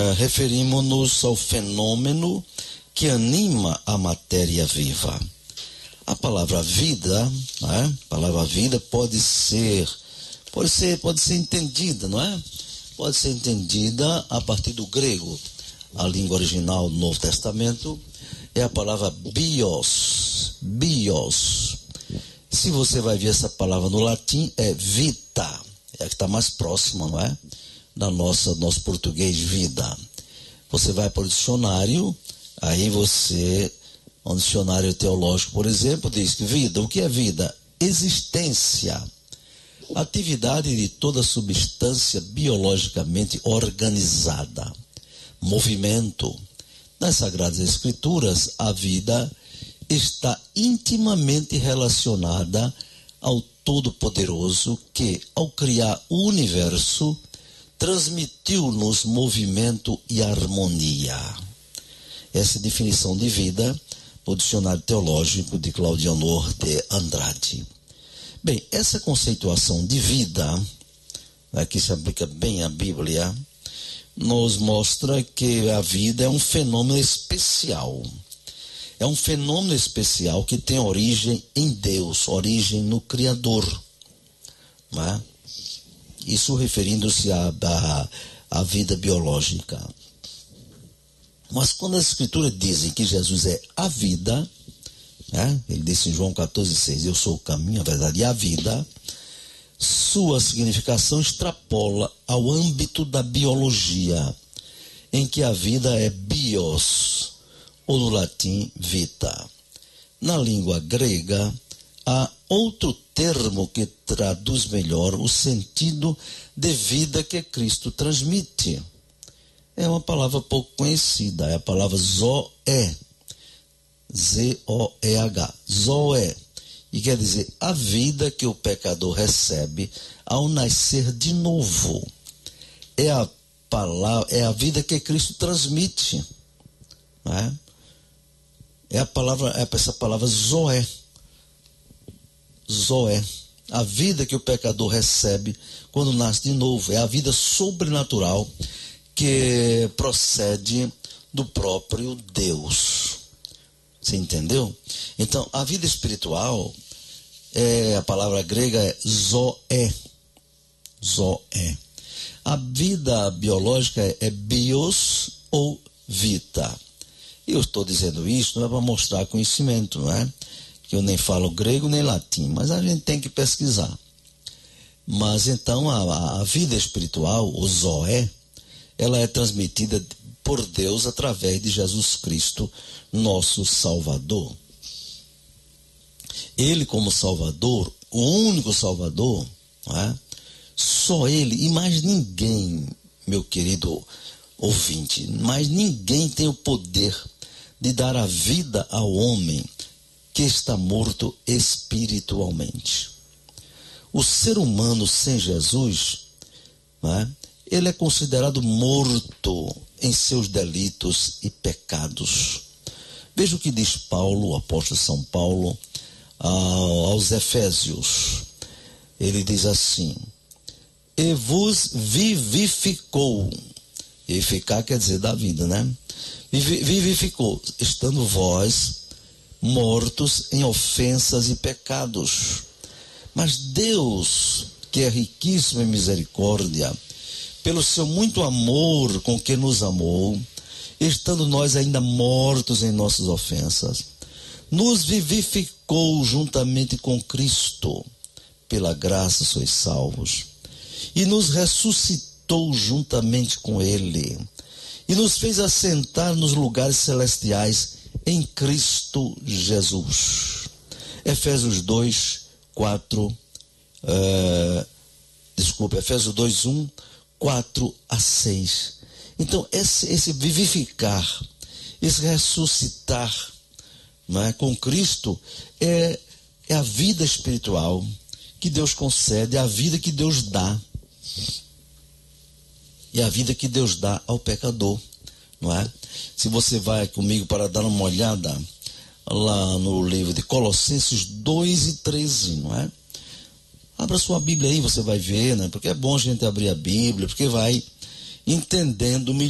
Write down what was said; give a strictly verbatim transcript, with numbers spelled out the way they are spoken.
referimos-nos ao fenômeno que anima a matéria viva. A palavra vida, né? A palavra vida pode ser, pode ser, pode ser entendida, não é? Pode ser entendida a partir do grego. A língua original do Novo Testamento é a palavra bios, bios. Se você vai ver essa palavra no latim, é vita, é a que está mais próxima, não é? Da nossa, nosso português, vida. Você vai para o dicionário, aí você, um dicionário teológico, por exemplo, diz que vida, o que é vida? Existência, atividade de toda substância biologicamente organizada, movimento. Nas Sagradas Escrituras, a vida está intimamente relacionada ao Todo-Poderoso que, ao criar o universo, transmitiu-nos movimento e harmonia. Essa é a definição de vida no dicionário teológico de Claudianor de Andrade. Bem, essa conceituação de vida, né, que se aplica bem à Bíblia, nos mostra que a vida é um fenômeno especial. É um fenômeno especial que tem origem em Deus, origem no Criador. Né? Isso referindo-se à, à, à vida biológica. Mas quando as Escrituras dizem que Jesus é a vida, né? Ele disse em João quatorze, seis, eu sou o caminho, a verdade e a vida, sua significação extrapola ao âmbito da biologia, em que a vida é bios, ou no latim vita. Na língua grega, há outro termo que traduz melhor o sentido de vida que Cristo transmite. É uma palavra pouco conhecida, é a palavra zoé, Z O E H, zoé, e quer dizer a vida que o pecador recebe ao nascer de novo. É a palavra, é a vida que Cristo transmite, né? É a palavra, é essa palavra zoé, zoé, a vida que o pecador recebe quando nasce de novo, é a vida sobrenatural que procede do próprio Deus. Você entendeu? Então, a vida espiritual, é, a palavra grega é zoé, zoé. A vida biológica é, é bios ou vita. Eu estou dizendo isso não é para mostrar conhecimento, não é? Que eu nem falo grego nem latim, mas a gente tem que pesquisar. Mas então a, a vida espiritual, o zoé, ela é transmitida por Deus através de Jesus Cristo, nosso Salvador. Ele como Salvador, o único Salvador, não é? Só Ele e mais ninguém, meu querido ouvinte, mais ninguém tem o poder de dar a vida ao homem que está morto espiritualmente. O ser humano sem Jesus, não é? Ele é considerado morto em seus delitos e pecados. Veja o que diz Paulo, o apóstolo São Paulo, aos Efésios. Ele diz assim: e vos vivificou. Vivificar quer dizer da vida, né? Vivificou, estando vós mortos em ofensas e pecados. Mas Deus, que é riquíssimo em misericórdia, pelo seu muito amor com que nos amou, estando nós ainda mortos em nossas ofensas, nos vivificou juntamente com Cristo, pela graça sois salvos, e nos ressuscitou juntamente com Ele, e nos fez assentar nos lugares celestiais em Cristo Jesus. Efésios dois, quatro, uh, desculpa, Efésios dois, um, quatro a seis. Então, esse, esse vivificar, esse ressuscitar, não é, com Cristo, é, é a vida espiritual que Deus concede, é a vida que Deus dá. E a vida que Deus dá ao pecador, não é? Se você vai comigo para dar uma olhada lá no livro de Colossenses dois e treze, não é? Abra sua Bíblia aí, você vai ver, né? Porque é bom a gente abrir a Bíblia, porque vai entendendo melhor